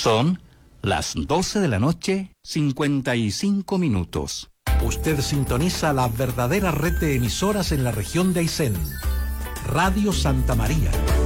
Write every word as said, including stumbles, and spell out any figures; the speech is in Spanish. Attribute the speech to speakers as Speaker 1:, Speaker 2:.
Speaker 1: Son las doce de la noche, cincuenta y cinco minutos.
Speaker 2: Usted sintoniza la verdadera red de emisoras en la región de Aysén. Radio Santa María.